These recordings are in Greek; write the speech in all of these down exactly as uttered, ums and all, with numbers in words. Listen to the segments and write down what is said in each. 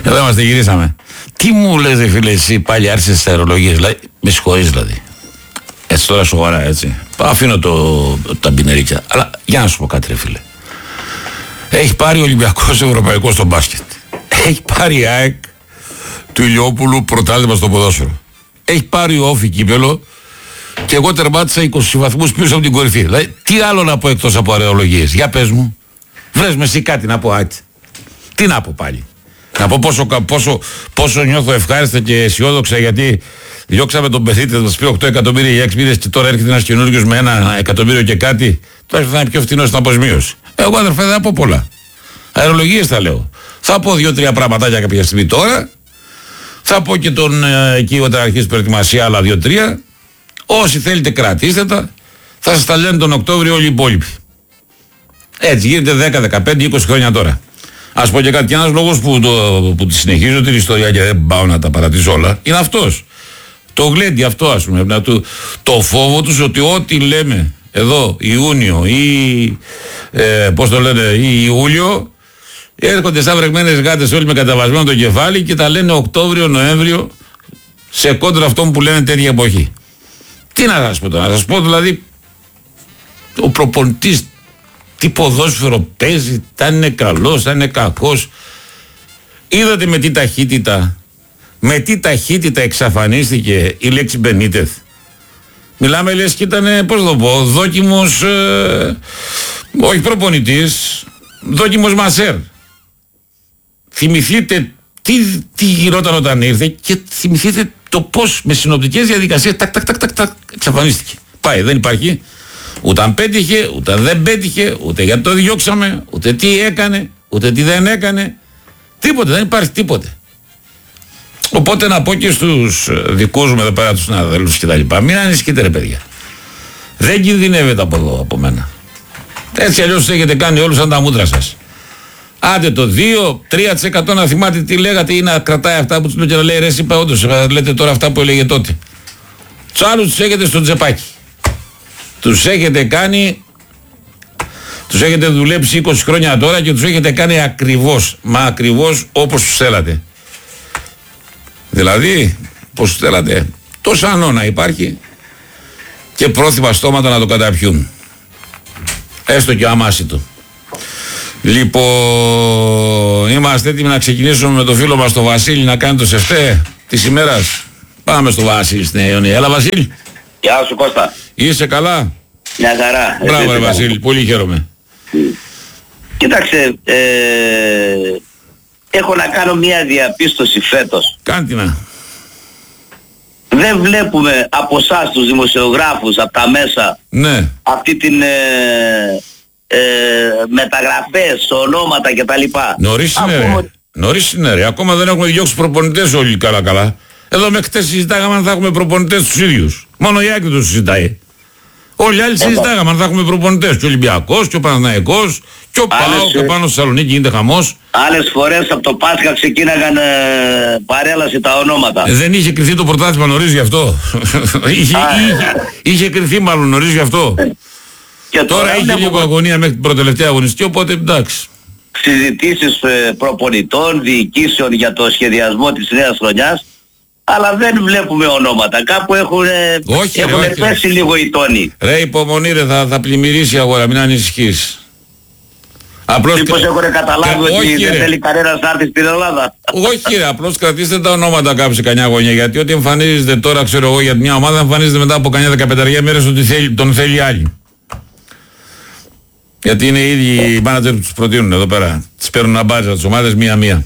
Εδώ είμαστε, γυρίσαμε. Τι μου λες, ρε φίλε, εσύ πάλι άρχισες τις αερολογίες, δηλαδή, με συγχωρείς δηλαδή. Έτσι τώρα σοβαρά, έτσι. Αφήνω το, το ταμπινερίκια. Αλλά για να σου πω κάτι, ρε φίλε. Έχει πάρει ο Ολυμπιακός Ευρωπαϊκός στο μπάσκετ. Έχει πάρει η ΑΕΚ του Ηλιόπουλου πρωτάθλημα στο ποδόσφαιρο. Έχει πάρει ο Όφη κύπελο και εγώ τερμάτισα είκοσι βαθμούς πίσω από την κορυφή. Δηλαδή, τι άλλο να πω εκτός από αερολογίες? Για πες μου. Βρες με εσύ κάτι να πω, Άκη. Τι να πω πάλι? Να πω πόσο, πόσο, πόσο νιώθω ευχάριστα και αισιόδοξα γιατί διώξαμε τον Πεθήτη, μας πει οκτώ εκατομμύρια για έξι μήνες και τώρα έρχεται ένας καινούριος με ένα εκατομμύριο και κάτι. Τώρα θα είναι πιο φθηνός στην αποσμίωση. Εγώ, αδερφέ, δεν θα πω πολλά. Αερολογίες θα λέω. Θα πω δύο-τρία πραγματάκια κάποια στιγμή τώρα. Θα πω και τον ε, εκεί όταν αρχίσει η προετοιμασία άλλα δύο-τρία. Όσοι θέλετε κρατήστε τα. Θα σας τα λένε τον Οκτώβριο όλοι οι υπόλοιποι. Έτσι γίνεται δέκα, δεκαπέντε, είκοσι χρόνια τώρα. Ας πω και κάτι, και ένας λόγος που, το, που τη συνεχίζω την ιστορία και δεν πάω να τα παρατήσω όλα, είναι αυτός. Το γλέντι αυτό, ας πούμε, να του, το φόβο τους ότι ό,τι λέμε εδώ Ιούνιο ή ε, πώς το λένε, ή Ιούλιο, έρχονται σαν βρεγμένες γάτες όλοι με καταβασμένο το κεφάλι και τα λένε Οκτώβριο, Νοέμβριο, σε κόντρα αυτών που λένε τέτοια εποχή. Τι να σας πω τώρα, να σας πω δηλαδή, ο προπονητής τι ποδόσφαιρο παίζει, αν είναι καλός, αν είναι κακός. Είδατε με τι ταχύτητα, με τι ταχύτητα εξαφανίστηκε η λέξη Μπενίτεθ. Μιλάμε λες και ήταν, πώς το πω, δόκιμος, ε, όχι προπονητής, δόκιμος μασέρ. Θυμηθείτε τι, τι γινόταν όταν ήρθε και θυμηθείτε το πώς με συνοπτικές διαδικασίες τακ τακ τακ τακ, τακ εξαφανίστηκε. Πάει, δεν υπάρχει. Ούτε αν πέτυχε, ούτε αν δεν πέτυχε, ούτε γιατί το διώξαμε, ούτε τι έκανε, ούτε τι δεν έκανε. Τίποτε, δεν υπάρχει τίποτε. Οπότε να πω και στους δικούς μου εδώ πέρα, τους συναδέλφους και τα λοιπά, μην ανησυχείτε ρε παιδιά. Δεν κινδυνεύετε από εδώ, από μένα. Έτσι αλλιώς τους έχετε κάνει όλους σαν τα μούτρα σας. Άντε το δύο με τρία τοις εκατό να θυμάται τι λέγατε ή να κρατάει αυτά που τους λέω και να λέει ρε εσύ είπα όντως, λέτε τώρα αυτά που έλεγε τότε. Τους άλλους τους έχετε στο τζεπάκι. Τους έχετε κάνει, τους έχετε δουλέψει είκοσι χρόνια τώρα και τους έχετε κάνει ακριβώς, μα ακριβώς όπως τους θέλατε. Δηλαδή, πώς τους θέλατε, το σανό να υπάρχει και πρόθυμα στόματα να το καταπιούν. Έστω και αμάσιτο. Λοιπόν, είμαστε έτοιμοι να ξεκινήσουμε με το φίλο μας τον Βασίλη να κάνει το σεφτέ της ημέρας. Πάμε στο Βασίλη στην Αιωνία. Έλα Βασίλη. Γεια σου Κώστα. Είσαι καλά? Μια χαρά. Μπράβο ρε Βασίλη, πολύ χαίρομαι. Κοίταξε, ε, έχω να κάνω μια διαπίστωση φέτος. Κάντε να. Δεν βλέπουμε από εσάς τους δημοσιογράφους, από τα μέσα, ναι, αυτή την ε, ε, μεταγραφές, ονόματα κτλ. Νωρίς είναι ρε. Νωρίς είναι ρε. Ακόμα δεν έχουμε διώξει προπονητές όλοι καλά καλά. Εδώ με χτες συζητάγαμε αν θα έχουμε προπονητές τους ίδιους. Μόνο η Άκη το συζητάει. Όλοι οι άλλοι συζητάγαμε αν θα έχουμε προπονητές. Και ο Ολυμπιακός, και ο Παναθηναϊκός, και ο ΠΑΟΚ, και ο πάνω στη Θεσσαλονίκη γίνεται χαμός. Άλλες φορές από το Πάσχα ξεκίναγαν ε, παρέλαση τα ονόματα. Ε, δεν είχε κρυθεί το πρωτάθλημα νωρίς γι' αυτό. είχε, είχε, είχε κρυθεί μάλλον νωρίς γι' αυτό. Και τώρα τώρα είχε λίγο αγωνία μέχρι την προτελευταία αγωνιστική, οπότε εντάξει. Συζητήσεις ε, προπονητών, διοικήσεων για το σχεδιασμό της νέας χρονιάς. Αλλά δεν βλέπουμε ονόματα. Κάπου έχουν, όχι, έχουν ρε, πέσει λίγο οι τόνοι. Ρε υπομονή ρε, θα, θα πλημμυρίσει η αγορά, μην ανησυχείς. Απλώς μήπως κα... έχουν καταλάβει κα... ότι όχι, δεν ρε. Θέλει κανένας να έρθει στην Ελλάδα. Όχι ρε, απλώς κρατήστε τα ονόματα κάπου σε κανιά γωνιά. Γιατί ό,τι εμφανίζεται τώρα, ξέρω εγώ, για μια ομάδα εμφανίζεται μετά από κανιά δεκαπενταριά μέρες ότι θέλει, τον θέλει άλλη. Γιατί είναι οι ίδιοι οι μάνατζερ που τους προτείνουν εδώ πέρα. Τις παίρνουν να μπάζα τις ομάδες μία-μία.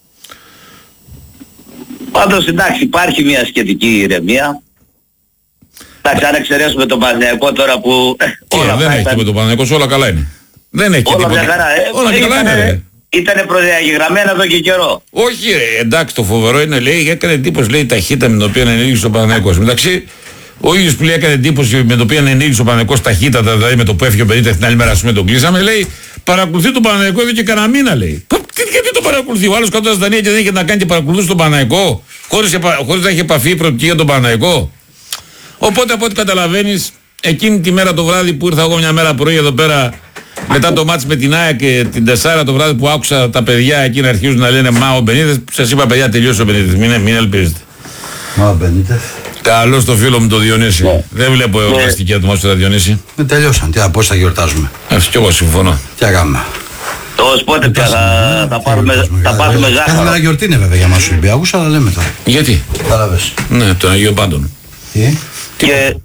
Πάντως εντάξει υπάρχει μια σχετική ηρεμία. Εντάξει, αν εξαιρέσουμε τον Παναθηναϊκό τώρα που... Και όλα δεν έχει ήταν... με τον Παναθηναϊκό, όλα καλά είναι. Δεν έχει όλα τίποτα. Χαρά, ε, όλα ε, καλά είναι ρε. Ήτανε προδιαγεγραμμένα εδώ και καιρό. Όχι ρε, εντάξει το φοβερό είναι λέει, έκανε εντύπωση λέει η ταχύτητα με την οποία ενήλυσε ο Παναθηναϊκός. Μεταξύ, ο ίδιος που λέει έκανε εντύπωση με την οποία ενήλυσε ο Παναθηναϊκός ταχύτατα, δηλαδή με το που έφυγε ο Πενίτεθ την άλλη μέρα πούμε τον κλείσαμε, λέει παρακολουθεί τον Παναθηναϊκό εδώ και κανένα μήνα λέει. Γιατί το παρακολουθεί, ο άλλος κάτω στα Δανία και δεν είχε να κάνει και παρακολουθούσε τον Παναθηναϊκό, χωρίς, χωρίς να έχει επαφή προοπτική για τον Παναθηναϊκό. Οπότε από ό,τι καταλαβαίνεις, εκείνη τη μέρα το βράδυ που ήρθα εγώ μια μέρα πρωί εδώ πέρα Μετά το μάτς με την ΑΕΚ και την Τεσσάρα το βράδυ που άκουσα τα παιδιά εκεί να αρχίζουν να λένε μα ο Μπενίτεθ, σας είπα παιδιά τελειώσει ο Μπενίτεθ, μην, μην ελπίζετε. Μα ο Μπενίτεθ. Καλό στο φίλο μου το Διονύση. Yeah. Δεν βλέπω yeah. εορταστική ατμόσφαιρα, Διονύση. Δεν τελειώσαν, τι, πώς θα γιορτάζουμε. Αυτό κι εγώ συμφωνώ. Τι αγάμε. Ως πότε πια θα, θα πάρουμε, θα πάρουμε ζάχαρο. Κάθε μέρα γιορτή είναι βέβαια για μας Ολυμπιακούς, αλλά λέμε τώρα. Γιατί? Κατάλαβες. Ναι, τον Αγίο Πάντων. Τι? Και,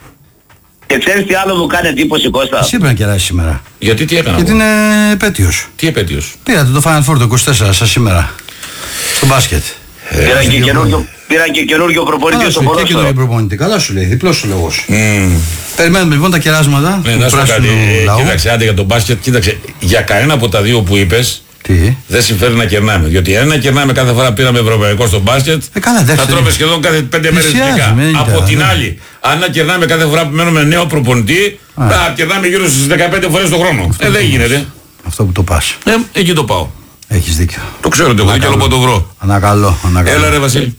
και ξέρεις τι άλλο μου κάνει εντύπωση, Κώστα. Εσύ πρέπει να κεράσεις σήμερα. Γιατί τι έκανα? Γιατί είναι επέτειος. Τι επέτειος? Πήρατε το Final Four το είκοσι τέσσερα σας σήμερα. Στο μπάσκετ. Ε, πήραν, και καινούργιο, πήραν και καινούργιο προπονητή στο ποδόσφαιρο. Καινούργιο προπονητή. Καλά σου λέει, διπλός σου λόγος. Mm. Περιμένουμε λοιπόν τα κεράσματα. Ναι, να σου πω κάτι. Κοίταξε, άντε για το μπάσκετ, κοίταξε. Για κανένα από τα δύο που είπες, τι? Δεν συμφέρει να κερνάμε. Διότι αν να κερνάμε κάθε φορά πήραμε ευρωπαϊκό στο μπάσκετ, ε, καλά, θα τρώμε σχεδόν κάθε πέντε μέρες δικά. Από τα, την ναι. άλλη, αν να κερνάμε κάθε φορά που μένουμε νέο προπονητή, α, θα κερνάμε γύρω στις δεκαπέντε φορές το χρόνο. Αυτό ε, δεν γίνεται. Αυτό που το πας. Ε, εκεί το πάω. Έχεις δίκιο. Το ξέρω ότι έχω δίκιο, αλλά το βρω. Ανακαλώ, ανακαλώ. Έλα ρε Βασίλη.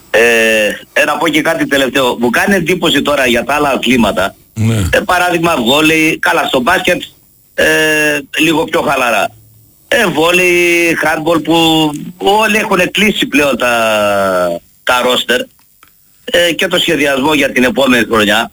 Ε, να πω και κάτι τελευταίο. Μου κάνει εντύπωση τώρα για τα άλλα αθλήματα. Ναι. Ε, παράδειγμα βόλεϊ, καλά στο μπάσκετ ε, λίγο πιο χαλαρά. Ε, βόλεϊ, handball που όλοι έχουν κλείσει πλέον τα, τα ρόστερ ε, και το σχεδιασμό για την επόμενη χρονιά.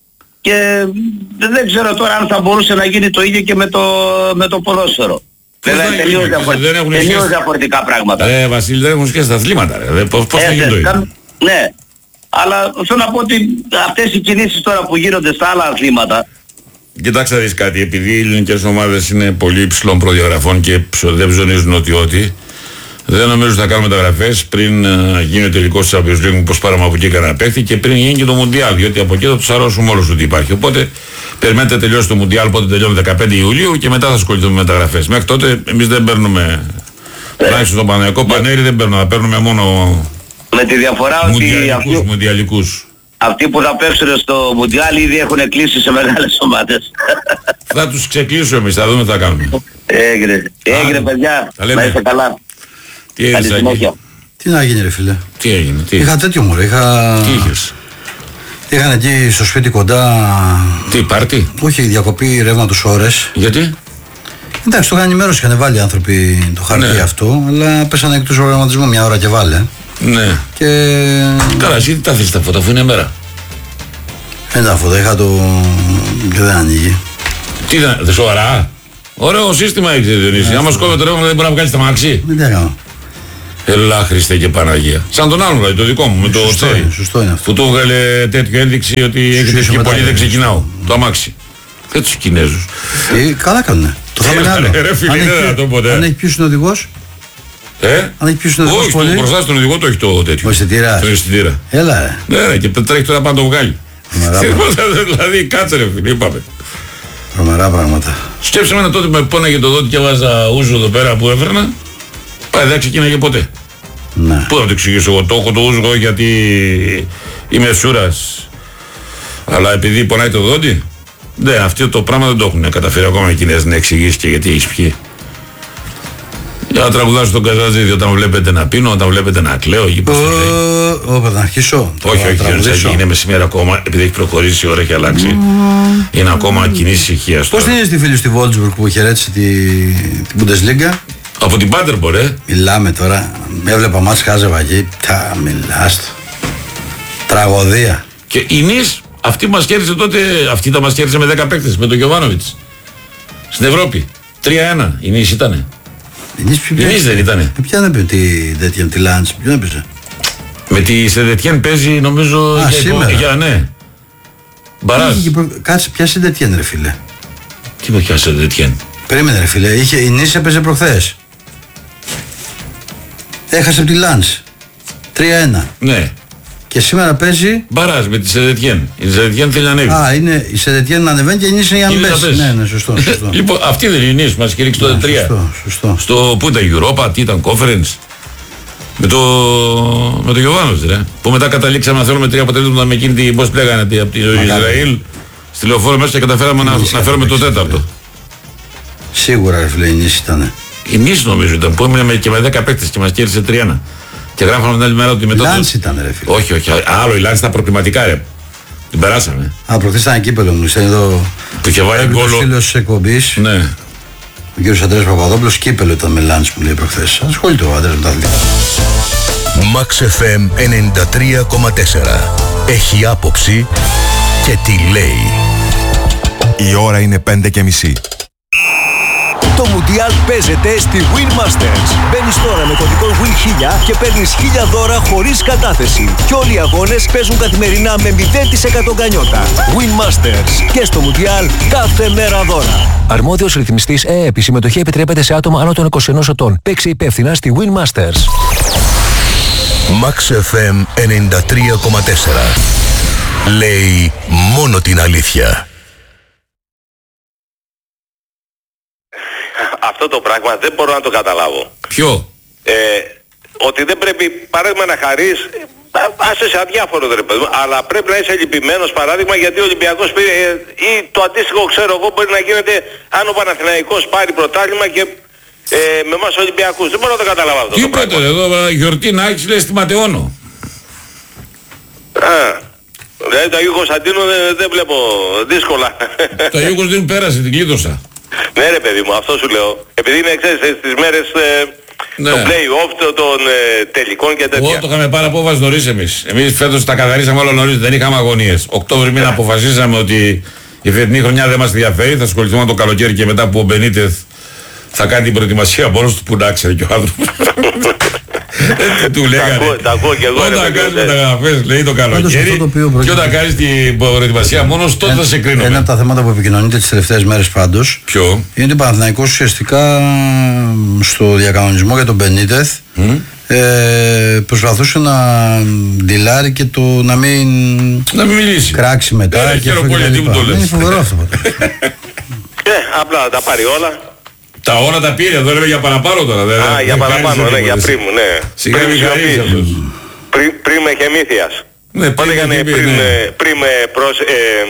Και δεν ξέρω τώρα αν θα μπορούσε να γίνει το ίδιο και με το, με το ποδόσφαιρο. Βέβαια είναι τελείως διαφορετικά, διαφορετικά πράγματα. Ε, Βασίλη, δεν έχουν σχέση τα αθλήματα. Ρε. Πώς, πώς ε, θα γίνει το ίδιο. Ναι, αλλά θέλω να πω ότι αυτές οι κινήσεις τώρα που γίνονται στα άλλα αθλήματα. Κοιτάξτε να δεις κάτι, επειδή οι ελληνικές ομάδες είναι πολύ υψηλών προδιαγραφών και δεν ψωνίζουν ότι-ότι, δεν νομίζω ότι θα κάνουμε μεταγραφές πριν uh, γίνει ο τελικός της Champions League, πως πάραμε από εκεί κανένα παίχτη και πριν γίνει και το Μουντιάλ, διότι από εκεί θα τους αρρώσουμε όλους ότι υπάρχει. Οπότε περιμένετε τελειώσει το Μουντιάλ, οπότε τελειώνει δεκαπέντε Ιουλίου και μετά θα ασχοληθούμε με μεταγραφές. Μέχρι τότε εμείς δεν παίρνουμε, τουλάχιστον στο Παναγιακό Πανέρι δεν παίρνουμε, θα παίρνουμε μόνο με τη διαφορά ότι αυτοί, μουντιαλικούς. Αυτοί που θα παίξουν στο Μουντιάλ ήδη έχουν κλείσει σε μεγάλες ομάδες. Θα τους ξεκλείσουμε εμείς, θα δούμε τι θα κάνουμε. Έγινε, έγινε παιδιά, να είστε καλά. Τι έγινε, τι να γίνει ρε φίλε. Τι έγινε, τι. Είχα τέτοιο μωρέ, είχα... Τι είχες. Είχαν εκεί στο σπίτι κοντά... Τι, πάρτι. Όχι, διακοπή ρεύματος ώρες. Γιατί. Εντάξει, το είχαν ενημερώσει, είχαν βάλει οι άνθρωποι το χαρτί ναι. αυτό, αλλά πέσανε εκτός προγραμματισμού μια ώρα και βάλε. Ναι. Και... Καλά, εσύ τι τα θες τα φώτα, αφού είναι μέρα. Δεν τα φώτα, είχα το... και δεν ανοίγει. Τι δεν, δε σοβαρά. Ωραίο σύστημα έχεις Διονύση. Άμα σκόβει το ρεύμα δεν μπορεί να βγάλεις τα μάξι. Δεν έκανα. Ελά Χριστέ και Παναγία. Σαν τον άλλον δηλαδή, το δικό μου, με το τσέρι. Σωστό είναι αυτό. Που του έβγαλε τέτοιο ένδειξη ότι έχετε σκι πολύ, δεν ξεκινάω. Το αμάξι. Και τους Κινέζους. Ε, καλά κάνουνε. Το θέμα είναι άλλο. Ρε φίλε, δεν θα το ποτέ. Αν έχει ποιος είναι ο οδηγός. Ε? Αν έχει ποιος είναι ο οδηγός πολύ. Όχι, μπροστά στον οδηγό το έχει το τέτοιο. Ο αισθητήρας. Το αισθητήρα. Έλα ρε. Ναι ρε, και τρέχει τώρα πάνω το βγάλει. Δηλαδή κάτσε ρε φίλε, είπαμε. Τρομερά πράγματα. Σκέψε με τότε με πόναγε το δότη και έβαζα ούζο εδώ πέρα που έφερνα. Πάει δεν ξεκίναγε ποτέ. Ναι. Πού να το εξηγήσω εγώ, το έχω το ούζο γιατί είμαι σούρας. Αλλά επειδή πονάει το δόντι, ναι, αυτό το πράγμα δεν το έχουν καταφέρει ακόμα οι Κινέζοι να εξηγήσει και γιατί έχεις πιει. Για να τραγουδάσω τον Καζατζίδη όταν βλέπετε να πίνω, όταν βλέπετε να κλαίω, εκεί πώς το λέει. Ω, να αρχίσω. Όχι, όχι, είναι μεσημέρα ακόμα, επειδή έχει προχωρήσει η ώρα, έχει αλλάξει. Είναι ακόμα κοινή ησυχία. Πώς την είναι στη φίλη στη Βόλτσμπουργκ που χαιρέτησε την Bundesliga. Από την Πάτερμπορ, ε. Μιλάμε τώρα. Με έβλεπα μάτς χάζευα εκεί. Τα μιλάς. Τραγωδία. Και η Νις, αυτή μας κέρδισε τότε, αυτή τα μας κέρδισε με δέκα παίκτες, με τον Γιοβάνοβιτς. Στην Ευρώπη. τρία ένα η Νις ήτανε. Η Νις, η Νις δεν ήτανε. Ποια δεν πει τη, τη Λάντς, ποιο δεν πήσε. Με τη Σεντετιέν παίζει νομίζω Α, για, σήμερα. για ναι. Μπαράζ. Προ... Κάτσε, ποια Σεντετιέν ρε φίλε. Τι με ποια Σεντετιέν. Περίμενε ρε φίλε, είχε, η Νις έπαιζε προχθές. Έχασε από τη Λάντς. τρία ένα. Ναι. Και σήμερα παίζει. Μπαράζ με τη Σεντετιέν. Η Σεντετιέν θέλει να ανέβει. Α, είναι η Σεντετιέν να ανεβαίνει και η Νις είναι για να πέσει. Ναι, ναι, σωστό. σωστό. Λοιπόν, αυτή δεν είναι η Νις, μας κηρύξει τότε τρία. Σωστό, σωστό. Στο που ήταν Europa, τι ήταν, Conference. Με το, με το Γιωβάνος, ρε. Που μετά καταλήξαμε να θέλουμε τρία αποτελέσματα με εκείνη την, πώς πλέγανε, από το Ισραήλ. Στη λεωφόρο μέσα και καταφέραμε να, να φέρουμε το τέταρτο. Σίγουρα ρε φίλε η Νις ήτανε. Η Νις νομίζω ήταν που έμεινε και με δέκα παίκτες και μας κέρδισε τρία ένα. Και γράφαμε την άλλη μέρα ότι μετά. Η Λάντς ήταν ρε φίλε. Όχι, όχι, άλλο η Λάντς ήταν προκριματικά ρε. Την περάσαμε. Α, προχθές ήταν κύπελο μου. Ήταν εδώ. Που είχε βάλει γκολ. Ο φίλος της εκπομπής. Ναι. Ο κύριος Αντρέας Παπαδόπουλος, κύπελο ήταν με Λάνς που λέει προχθές. Ασχολείται ο Αντρέας με τα αθλητικά. Max εφ εμ ενενήντα τρία κόμμα τέσσερα. Έχει άποψη και τι λέει. Η ώρα είναι πέντε και μισή. Το Μουντιάλ παίζεται στη Win Masters. Μπαίνεις τώρα με κωδικό Win χίλια και παίρνεις χίλια δώρα χωρίς κατάθεση. Και όλοι οι αγώνες παίζουν καθημερινά με μηδέν τοις εκατό γκανιότα. Win Masters. Και στο Μουντιάλ κάθε μέρα δώρα. Αρμόδιος ρυθμιστής ΕΕΠ. Η συμμετοχή επιτρέπεται σε άτομα άνω των είκοσι ενός ετών. Παίξε υπεύθυνα στη Win Masters. Max εφ εμ ενενήντα τρία κόμμα τέσσερα. Λέει μόνο την αλήθεια. Αυτό το πράγμα δεν μπορώ να το καταλάβω. Ποιο? Ε, ότι δεν πρέπει παράδειγμα να χαρείς, άσε σε αδιάφορο ρε παιδί, αλλά πρέπει να είσαι λυπημένος παράδειγμα γιατί ο Ολυμπιακός πήρε, ή το αντίστοιχο ξέρω εγώ μπορεί να γίνεται αν ο Παναθηναϊκός πάρει πρωτάθλημα και ε, με εμάς Ολυμπιακούς. Δεν μπορώ να το καταλάβω αυτό. Τι είπατε εδώ, γιορτή να έχεις λέει στη Ματεώνο. Α, δηλαδή το Αγίου Κωνσταντίνου δεν, δεν βλέπω δύσκολα. Το Αγίου Κωνσταντίνου πέρασε, την κλείδωσα. Ναι ρε παιδί μου, αυτό σου λέω. Επειδή είναι ξέρεις στις μέρες ε, ναι. το play-off των ε, τελικών και τέτοια. Εγώ το είχαμε πάρει απόφαση νωρίς εμείς. Εμείς φέτος τα καθαρίσαμε όλα νωρίς, δεν είχαμε αγωνίες. Οκτώβρη μήνα αποφασίσαμε ότι η φετινή χρονιά δεν μας ενδιαφέρει, θα ασχοληθούμε το καλοκαίρι και μετά που ο Μπενίτεθ θα κάνει την προετοιμασία μόνος του που να ξέρει και ο άνθρωπος. Έτσι του λέγανε. Τα ακούω και εγώ. Όταν κάνεις μεταγραφές λέει το καλοκαίρι και όταν κάνεις την προετοιμασία μόνος τότε θα σε κρίνουμε. Ένα από τα θέματα που επικοινωνείται τις τελευταίες μέρες πάντως. Ποιο? Είναι ότι ο Παναθηναϊκός ουσιαστικά στο διακανονισμό για τον Μπενίτεθ mm. ε, προσπαθούσε να ντυλάρει και το να μην, να μην μιλήσει. Κράξει μετά. Ε, και χαίρομαι πολύ γιατί μου το λες. Είναι φοβερό αυτό. Ε, απλά τα πάρει όλα. Τα όλα τα πήρε, εδώ λέμε για παραπάνω τώρα. Δε, Α, για παραπάνω, ναι, για πρίμου, ναι. Σιγά μην χαρείς αυτός. Πριν με χεμήθειας. Ναι, πριν με πριν με προς...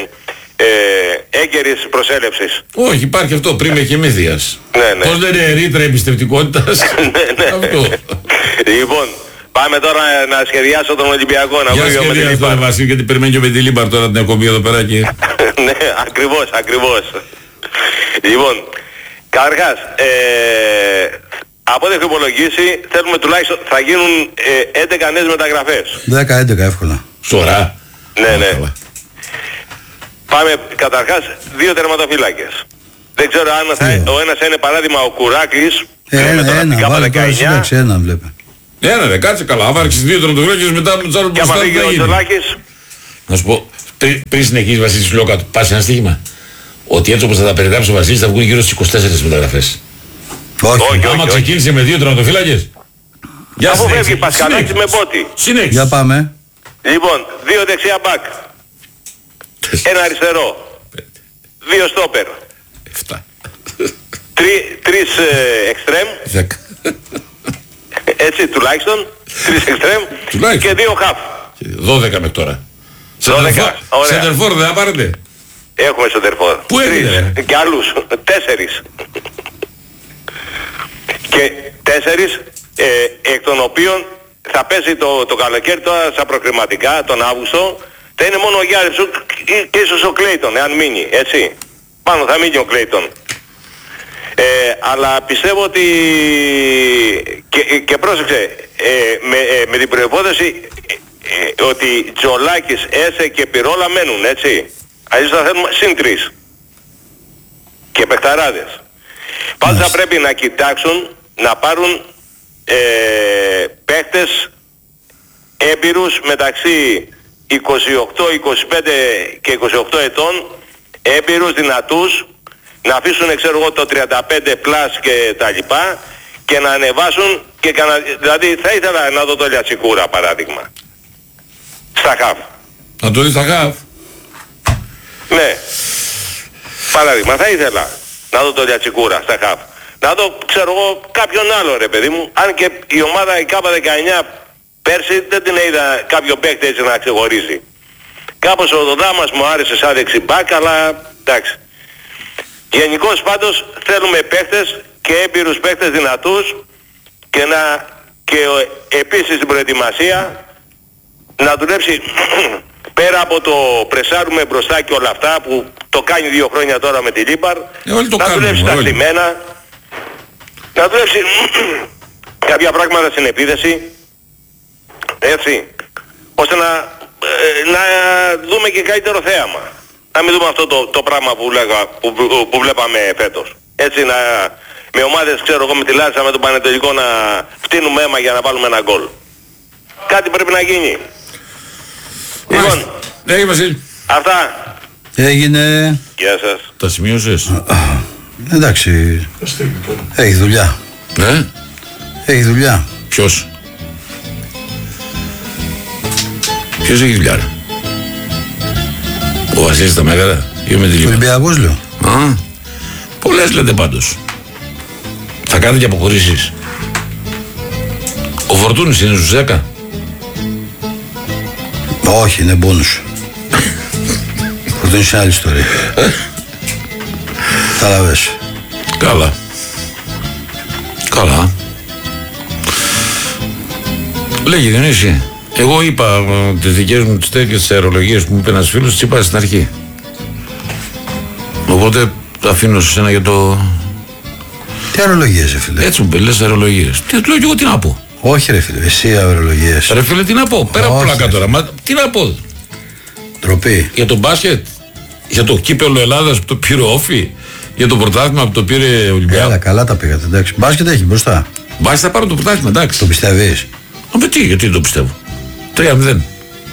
έγκαιρης προσέλευσης. Όχι, υπάρχει αυτό, πριν με χεμήθειας. Ναι, ναι. Πώς δεν είναι ρήτρα εμπιστευτικότητας. Ναι, ναι. Αυτό. Λοιπόν, πάμε τώρα να σχεδιάσω τον Ολυμπιακό. Να για σχεδιάσω τον Βασίλη, γιατί περιμένει και ο Πεντιλίμπαρ τώρα την εκπομπή εδώ πέρα και... Ναι, ακριβώς, ακριβώς. Λοιπόν, καταρχάς, ε, από ό,τι έχω υπολογίσει, θέλουμε τουλάχιστον, θα γίνουν ε, έντεκα νέες μεταγραφές. δέκα έντεκα εύκολα. Σωρά. Ναι, ναι. Πάμε καταρχάς δύο τερματοφύλακες. Δεν ξέρω αν θα, ο ένας είναι παράδειγμα ο Κουράκλης. Ε, ένα, ένα, βάλε τώρα σύνταξη, ένα βλέπει. Ένα ρε, κάτσε καλά, άμα άρχισε δύο τερματοφύλακες μετά με τους άλλους μπροστά θα γίνει. Να σου πω, πριν, πριν συνεχίσεις Βασίλη σου λέω κάτω, πας ένα στοίχημα. Ότι έτσι όπως θα τα περιγράψει ο Βασίλης θα βγουν γύρω στις είκοσι τέσσερις μεταγραφές. Όχι, όχι, άμα όχι, ξεκίνησε όχι. με δύο τερματοφύλακες. Για αφού φεύγει Πασκαλάκης με Μπότη. Συνέχισε. Για πάμε. Λοιπόν, δύο δεξιά μπακ. Ένα αριστερό. Δύο στόπερ. Εφτά. Τρι, τρεις ε, εξτρέμ. Δέκα. Έτσι τουλάχιστον. Τρεις εξτρέμ. Και δύο χαφ. Δώδεκα μέχρι τώρα. Δώδεκα. Σεντερφόρ δεν θα πάρετε. Έχουμε σεντερφόρ. Πού έγινε? Και άλλους. Τέσσερις. Και τέσσερις ε, εκ των οποίων θα πέσει το, το καλοκαίρι τώρα στα προκριματικά τον Αύγουστο. Θα είναι μόνο ο Γιάννης και ίσως ο Κλέιτον, εάν μείνει, έτσι. Πάνω θα μείνει ο Κλέιτον. Ε, αλλά πιστεύω ότι και, και πρόσεξε, ε, με, ε, με την προϋπόθεση ε, ε, ότι Τζολάκης, Έσε και Πυρόλα μένουν, έτσι. Αλλιώς θα θέλουμε συν τρεις. Και παιχταράδες. Πάντως θα πρέπει να κοιτάξουν να πάρουν ε, παίχτες έμπειρους μεταξύ είκοσι οκτώ, είκοσι πέντε και είκοσι οκτώ ετών, έμπειρους, δυνατούς, να αφήσουν ξέρω εγώ το τριάντα πέντε πλάς και τα λοιπά και να ανεβάσουν και κανα... δηλαδή θα ήθελα να δω το Λιατσικούρα παράδειγμα στα χαφ. Να το δει στα χαφ. Ναι, παράδειγμα θα ήθελα να δω το Λιατσικούρα στα χαφ. Να δω ξέρω εγώ κάποιον άλλο ρε παιδί μου, αν και η ομάδα η Κάπα δεκαεννιά πέρσι δεν την είδα κάποιο παίκτη έτσι να ξεχωρίζει. Κάπως ο Δοδάμας μου άρεσε σαν δεξιμπάκ, αλλά εντάξει. Γενικώς πάντως θέλουμε παίκτες και έμπειρους παίκτες δυνατούς και, να, και επίσης στην προετοιμασία να δουλέψει πέρα από το πρεσάρουμε μπροστά και όλα αυτά που το κάνει δύο χρόνια τώρα με τη Λίμπαρ, ε, όλοι το να κάνουμε, δουλέψει τα όλοι. στημένα, να δουλέψει κάποια πράγματα στην επίθεση, έτσι, ώστε να, ε, να δούμε και καλύτερο θέαμα. Να μην δούμε αυτό το, το πράγμα που, λέγα, που, που, που βλέπαμε φέτος. Έτσι, να, με ομάδες, ξέρω εγώ, με τη Λάρισα, με τον Πανετολικό να φτύνουμε αίμα για να βάλουμε ένα γκολ. Κάτι πρέπει να γίνει. Λοιπόν, ναι, Βασίλη. αυτά. Έγινε. Γεια σας. Τα σημείωσες? Εντάξει. Έχει δουλειά. Ναι. Έχει δουλειά. Ποιος? Ποιος έχει δουλειά, ρε? Ο Βασίλης τα Μέγαρα ή ο Μεντιλίμπαρ? Ολυμπιακός λέω. Α, πολλές λέτε πάντως. Θα κάνετε και αποχωρήσεις. Ο Φορτούνης είναι στους δέκα. Όχι, είναι μπόνους. Αυτό είναι σε άλλη ιστορία. Καταλαβες. Καλά. Καλά. Λέγε Διονύση, εγώ είπα ε, τις δικές μου τις τέτοιες αερολογίες που μου είπε ένας φίλος, τις είπα στην αρχή. Οπότε αφήνω σε σένα για το... Τι αερολογίες, ρε φίλε? Έτσι μου πει, λες αερολογίες. Τι λέω και εγώ, τι να πω? Όχι, ρε φίλε, εσύ αερολογίες. Ρε φίλε, τι να πω? Πέρα από Όχι, πλάκα ρε. τώρα. Μα, τι να πω? Τροπή. Για το μπάσκετ, για το κύπελο Ελλάδας που το πήρε όφι, για το πρωτάθλημα που το πήρε Ολυμπιακό. Έλα, καλά τα πήγατε, εντάξει. Μπάσκετ έχει μπροστά. Μπάσκετ θα πάρω το πρωτάθλημα, εντάξει. Το πιστεύεις? Α, με τι, γιατί δεν το πιστεύω. τρία μηδέν.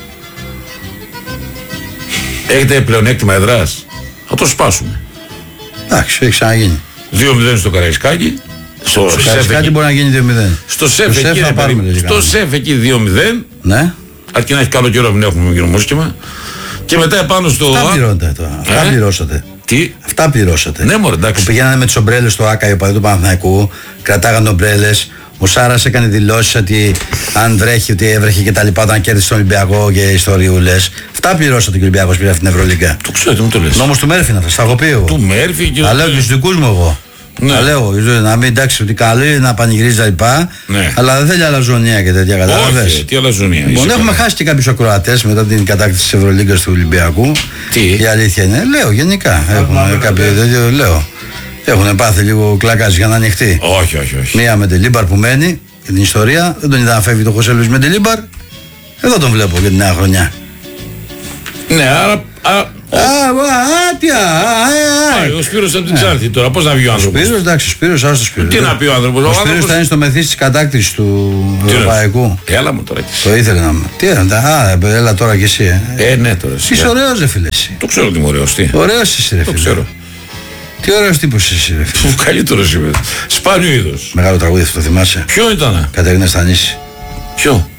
Έχετε πλεονέκτημα εδράς. Θα το σπάσουμε. Εντάξει, έχει ξαναγίνει. δύο μηδέν στο Καραϊσκάκι. Στο Στο σεφ Καραϊσκάκι εκεί. μπορεί να γίνει δύο μηδέν. Στο σεφ Στο εκεί, σεφ θα ρε πάρουμε, παιδί, λέει, στο κανένα. σεφ εκεί δύο μηδέν. Ναι. Αρκεί να έχει καλό καιρό, μην έχουμε γυρομούσκημα. Και μετά επάνω στο... Αυτά πληρώνετε τώρα. Αυτά Ε? πληρώσατε. Τι? Αυτά πληρώσατε. Ναι, μωρέ, εντάξει. Που πηγαίνανε με τις ομπρέλες στο ΆΚΑ, οι οπαδοί του Παναθηναϊκού, κρατάγανε ομπρέλες. Ο Σάρας έκανε δηλώσεις ότι αν βρέχει, ότι έβρεχε και τα λοιπά όταν κέρδισε τον Ολυμπιακό και ιστοριούλες. Αυτά πληρώσατε και ο Ολυμπιακός πήρε αυτή την Ευρωλίγκα. Το ξέρω, τι μου το λες. Νόμος του Μέρφυ να τα στα εγώ. Του Μέρφυ και... Τα λέω και στους δικούς μου εγώ. Ναι. Τα λέω, να μην εντάξει ότι καλή, να πανηγυρίζει τα λοιπά. Ναι. Αλλά δεν θέλει αλαζονία και τέτοια, κατάλαβες. Όχι, τι αλαζονία. Λοιπόν, είσαι έχουμε καλά. χάσει και κάποιους ακροατές μετά την κατάκτηση της Ευρωλίγκας του Ολυμπιακού. Τι? Η αλήθεια είναι, λέω γενικά. Έχουν κάποιοι, δεν λέω. Έχουν πάθει λίγο κλακάς για να ανοιχτεί. Όχι, όχι, όχι. Μία με την Λίμπαρ που μένει για την ιστορία. Δεν τον είδα να φεύγει το Χωσέ Λουίς με την Λίμπαρ. Εδώ τον βλέπω για την νέα χρονιά. Ναι, άρα... α, Α, α, τι, α, α, α, ο Σπύρος από την Ξάνθη τώρα, πώς να βγει ο Ο άνθρωπος? Σπύρος, εντάξει, ο Σπύρος, άστο Σπύρος. Τι να πει ο άνθρωπος? Ο Ο Σπύρος άνθρωπος- θα είναι στο μεθύσι της κατάκτησης του Τι Ευρωπαϊκού. λες? Έλα μου τώρα. Το ήθελε να μου. Τι έκανε, α, έλα τώρα κι εσύ. ε. Ε, ναι τώρα. εσύ. Είσαι ωραίος ρε φίλε εσύ. Το ξέρω ότι είμαι ωραίος, τι. Ωραίος είσαι ρε Το φίλε. ξέρω. Τι ωραίος τύπος είσαι ρε φίλε. Που καλύτερος είμαι. Σπάνιο είδος. Μεγάλο τραγούδι αυτό το θυμάσαι. Ποιο ήτανε? Κατερίνα Στανίση. Ποιο?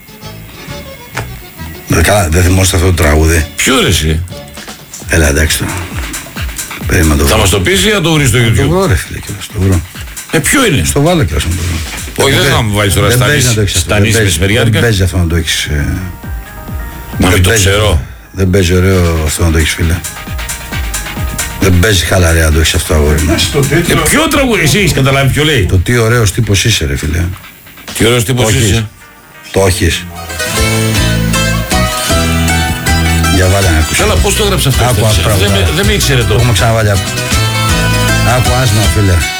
Ε, Καλά, δεν θυμόσαστε αυτό το τραγούδι. Ποιο ρε εσύ? Έλα εντάξει τώρα. Περίμενα το Θα βρω. μας το πεις ή θα το βρεις στο Το YouTube? βρω ρε φίλε και στο βρω. Ε, ποιο είναι? Στο βάλω και να το βρω. Όχι, δεν θα μου βάλεις τώρα Δεν Στανίση- παίζει να το έχεις αυτό. Στανίση Δεν παίζει- μεσημεριάτικα. Δεν παίζει αυτό να το έχεις. ε, Να μην δεν το παίζει ξέρω. αυτό. Δεν παίζει ωραίο αυτό να το έχεις φίλε. Δεν παίζει χαλαρέα να το έχεις αυτό αγόρι μου. Ε, ποιο τραγούδι? Εσύ έχεις καταλάβει ποιο λέει? Το τι ωραίος τύπος είσαι ρε φίλε. Τι ωραίος τύπος Το έχεις. είσαι. Το έχεις. Για βάλε να ακούσεις. Καλά, πώς το έγραψε αυτό? Άκου, αυτό, άκου, Δεν με- άκου. δεν με ήξερε Το το. έχουμε ξαναβάλει. Άκου, άκου άσμα φίλε.